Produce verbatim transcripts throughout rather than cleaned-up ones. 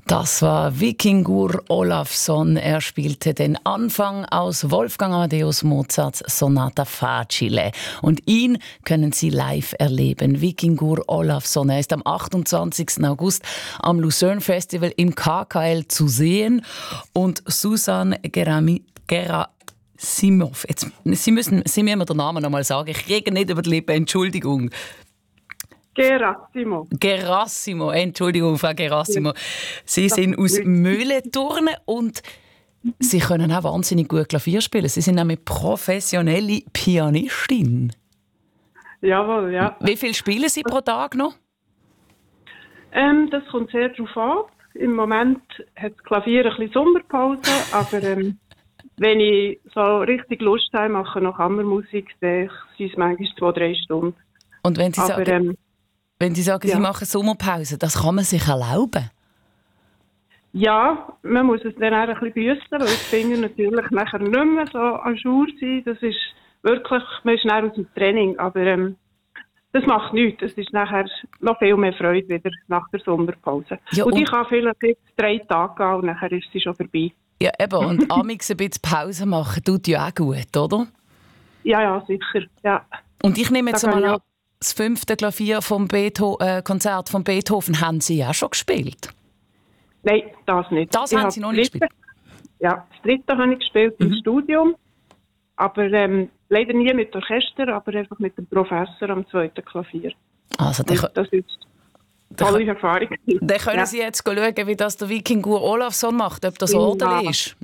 Das war Víkingur Ólafsson. Er spielte den Anfang aus Wolfgang Amadeus Mozarts Sonata Facile. Und ihn können Sie live erleben. Víkingur Ólafsson. Er ist am achtundzwanzigsten August am Lucerne Festival im K K L zu sehen. Und Susan Gerami, Gera, Simov. Jetzt, Sie müssen, Sie müssen mir den Namen noch mal sagen. Ich kriege nicht über die Lippen. Entschuldigung. Gerassimo. Gerassimo, Entschuldigung, Frau Gerassimo. Sie sind aus Mühlenturnen und Sie können auch wahnsinnig gut Klavier spielen. Sie sind nämlich professionelle Pianistin. Jawohl, ja. Wie viel spielen Sie pro Tag noch? Ähm, das kommt sehr darauf an. Im Moment hat das Klavier ein bisschen Sommerpause, aber ähm, wenn ich so richtig Lust habe, mache noch Kammermusik, dann sind es manchmal zwei, drei Stunden. Und wenn Sie aber, sagen, ähm, wenn Sie, sagen ja. Sie machen Sommerpause, das kann man sich erlauben? Ja, man muss es dann auch ein bisschen büssen, weil die Finger natürlich nachher nicht mehr so an Jour sind. Das ist wirklich, man ist dann aus dem Training, aber ähm, das macht nichts. Es ist nachher noch viel mehr Freude wieder nach der Sommerpause. Ja, und, und ich kann vielleicht jetzt drei Tage gehen und nachher ist sie schon vorbei. Ja, eben. Und amigs ein bisschen Pause machen tut ja auch gut, oder? Ja, ja, sicher. Ja. Und ich nehme jetzt Da kann mal ich an, das fünfte Klavier vom Beetho- äh, Konzert von Beethoven haben Sie ja schon gespielt. Nein, das nicht. Das ich haben Sie noch nicht dritte, gespielt? Ja, das dritte habe ich gespielt Mhm. im Studium. Aber ähm, leider nie mit Orchester, aber einfach mit dem Professor am zweiten Klavier. Also, Und das ist eine tolle Erfahrung. Dann können ja. Sie jetzt schauen, wie das der Víkingur Ólafsson macht, ob das ordentlich Ja. ist.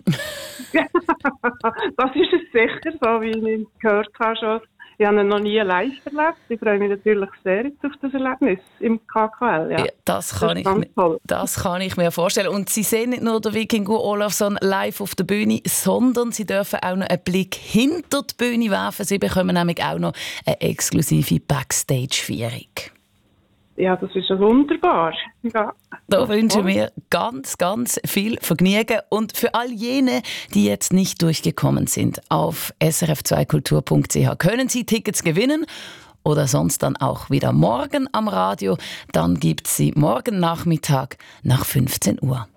Das ist es sicher, so wie ich gehört habe schon. Ich habe ihn noch nie live erlebt. Ich freue mich natürlich sehr jetzt auf das Erlebnis im K K L. Ja. Ja, das, kann Das ist ich ganz mir, toll. das kann ich mir vorstellen. Und Sie sehen nicht nur den Víkingur Ólafsson live auf der Bühne, sondern Sie dürfen auch noch einen Blick hinter die Bühne werfen. Sie bekommen nämlich auch noch eine exklusive Backstage-Führung. Ja, das ist ja wunderbar. Ja. Da wünschen wir ganz, ganz viel Vergnügen. Und für all jene, die jetzt nicht durchgekommen sind, auf s r f zwei kultur punkt c h können Sie Tickets gewinnen oder sonst dann auch wieder morgen am Radio. Dann gibt es sie morgen Nachmittag nach fünfzehn Uhr.